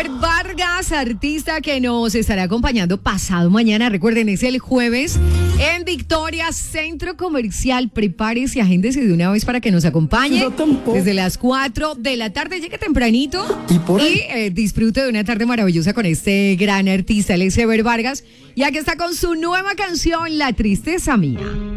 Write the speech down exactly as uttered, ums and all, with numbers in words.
Ever Vargas, artista que nos estará acompañando pasado mañana. Recuerden, es el jueves en Victoria, Centro Comercial. Prepárese, agéndese de una vez para que nos acompañe desde las cuatro de la tarde. Llegue tempranito y, por y eh, disfrute de una tarde maravillosa con este gran artista. Él es Ever Vargas y aquí está con su nueva canción, La Tristeza Mía.